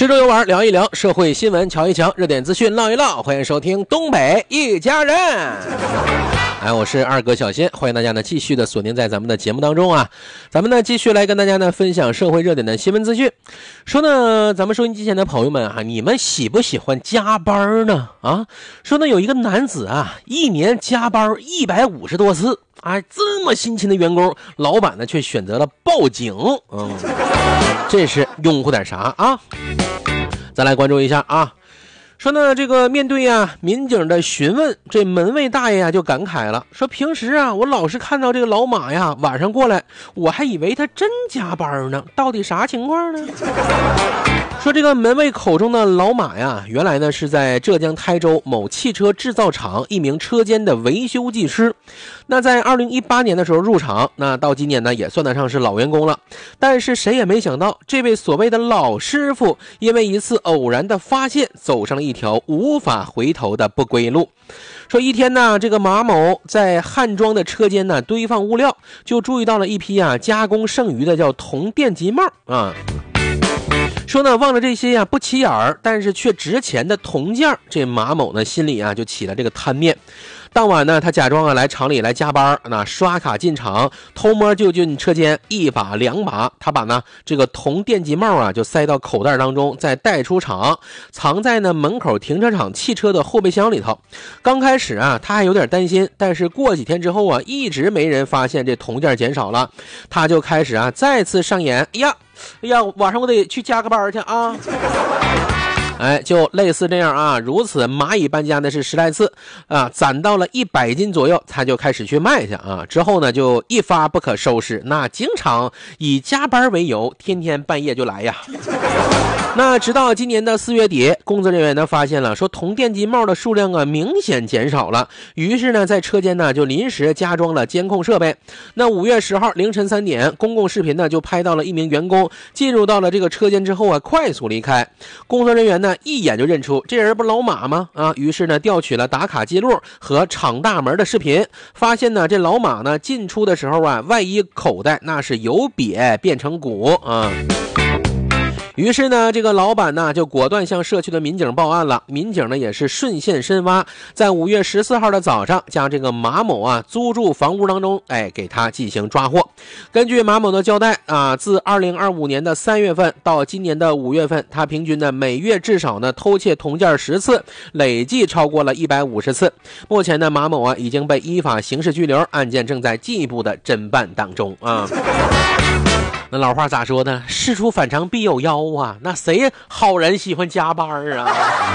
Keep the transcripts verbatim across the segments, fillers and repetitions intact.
吃粥游玩聊一聊，社会新闻瞧一瞧，热点资讯唠一唠，欢迎收听东北一家人。哎，我是二哥小新，欢迎大家呢继续的锁定在咱们的节目当中啊。咱们呢继续来跟大家呢分享社会热点的新闻资讯。说呢，咱们收音机前的朋友们啊，你们喜不喜欢加班呢？啊，说呢有一个男子啊，一年加班一百五十多次，哎，这么辛勤的员工，老板呢却选择了报警。嗯，这是拥护点啥啊？再来关注一下啊。说呢，这个面对啊民警的询问，这门卫大爷啊就感慨了，说平时啊我老是看到这个老马呀晚上过来，我还以为他真加班呢，到底啥情况呢？说这个门卫口中的老马呀，原来呢是在浙江台州某汽车制造厂一名车间的维修技师。那在二零一八年的时候入厂，那到今年呢也算得上是老员工了。但是谁也没想到，这位所谓的老师傅，因为一次偶然的发现，走上了一条无法回头的不归路。说一天呢，这个马某在汉装的车间呢堆放物料，就注意到了一批啊加工剩余的叫铜电极帽啊。说呢，望着这些呀、啊、不起眼儿，但是却值钱的铜件，这马某呢心里啊就起了这个贪念。当晚呢，他假装啊来厂里来加班，那刷卡进厂，偷摸就进车间，一把两把，他把呢这个铜电极帽啊就塞到口袋当中，再带出厂，藏在呢门口停车场汽车的后备箱里头。刚开始啊，他还有点担心，但是过几天之后啊，一直没人发现这铜件减少了，他就开始啊再次上演，哎呀，哎呀，晚上我得去加个班去啊。哎，就类似这样啊，如此蚂蚁搬家呢是十来次啊，攒到了一百斤左右，他就开始去卖去啊。之后呢，就一发不可收拾，那经常以加班为由，天天半夜就来呀。那直到今年的四月底，工作人员呢发现了，说铜电极帽的数量啊明显减少了，于是呢在车间呢就临时加装了监控设备。那五月十号凌晨三点，公共视频呢就拍到了一名员工进入到了这个车间之后啊，快速离开。工作人员呢一眼就认出这人不老马吗？啊，于是呢调取了打卡记录和厂大门的视频，发现呢这老马呢进出的时候啊，外衣口袋那是由瘪变成鼓啊。于是呢，这个老板呢就果断向社区的民警报案了。民警呢也是顺线深挖，在五月十四号的早上，将这个马某啊租住房屋当中，哎，给他进行抓获。根据马某的交代啊，自二零二五年的三月份到今年的五月份，他平均呢每月至少呢偷窃铜件十次，累计超过了一百五十次。目前呢，马某啊已经被依法刑事拘留，案件正在进一步的侦办当中啊。那老话咋说呢？事出反常必有妖啊！那谁好人喜欢加班啊？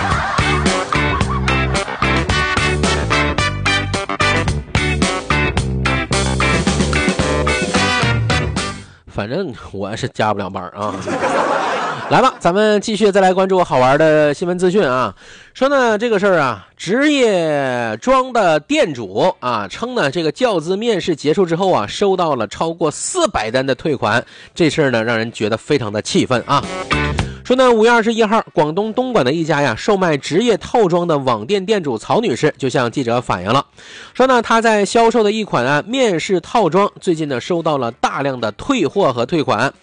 反正我是加不了班啊。来吧，咱们继续再来关注好玩的新闻资讯啊。说呢，这个事儿啊，职业装的店主啊称呢，这个教资面试结束之后啊，收到了超过四百单的退款，这事儿呢让人觉得非常的气愤啊。说呢，五月二十一号，广东东莞的一家呀售卖职业套装的网店店主曹女士就向记者反映了，说呢她在销售的一款啊面试套装，最近呢收到了大量的退货和退款。